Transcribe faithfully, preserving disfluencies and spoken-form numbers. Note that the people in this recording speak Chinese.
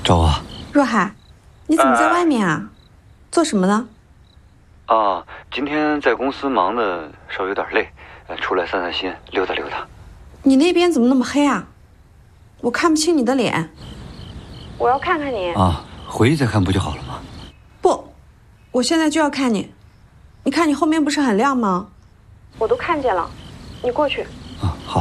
找我？ 若海，你怎么在外面啊？呃、做什么呢？ 啊，今天在公司忙的稍微有点累，出来散散心，溜达溜达。 你那边怎么那么黑啊？我看不清你的脸。我要看看你。 啊，回去再看不就好了吗？ 不，我现在就要看你。你看你后面不是很亮吗？我都看见了，你过去。